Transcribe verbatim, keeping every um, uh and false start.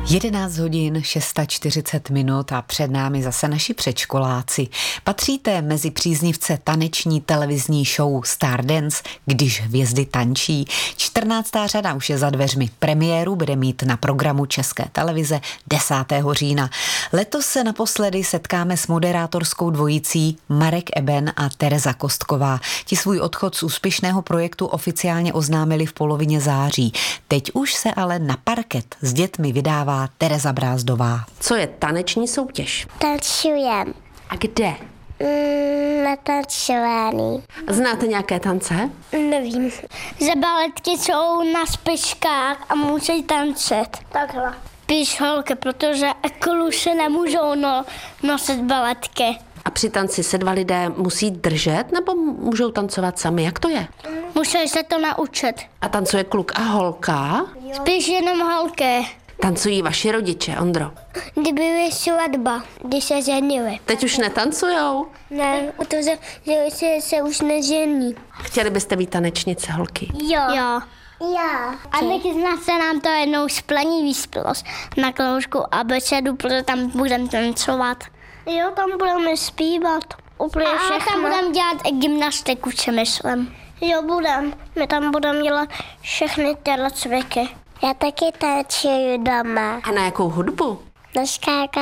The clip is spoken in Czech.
jedenáct hodin čtyřicet šest minut a před námi zase naši předškoláci. Patříte mezi příznivce taneční televizní show Stardance, když hvězdy tančí. čtrnáctá řada už je za dveřmi. Premiéru bude mít na programu České televize desátého října. Letos se naposledy setkáme s moderátorskou dvojicí Marek Eben a Tereza Kostková. Ti svůj odchod z úspěšného projektu oficiálně oznámili v polovině září. Teď už se ale na parket s dětmi vydává Tereza Brázdová. Co je taneční soutěž? Tančujem. A kde? Mm, na tancování. Znáte nějaké tance? Nevím. Že baletky jsou na špičkách a musí tancet. Takhle. Píš holky, protože kluci nemůžou no, nosit baletky. A při tanci se dva lidé musí držet nebo můžou tancovat sami? Jak to je? Musí se to naučit. A tancuje kluk a holka? Spíš jenom holky. Tancují vaši rodiče, Ondro? Kdyby byly svatba, když se ženili. Teď už netancujou? Ne, protože že se, se už nežení. Chtěli byste být tanečnice, holky? Jo. Jo. Já. A my se nám to jednou splní výspělost na kroužku abecedu, protože tam budeme tancovat. Jo, tam budeme zpívat. Úplně a všechno. Tam budeme dělat i gymnastiku, si myslím. Jo, budeme. My tam budeme dělat všechny tělocviky. Já taky tančuju doma. A na jakou hudbu? Na skákání.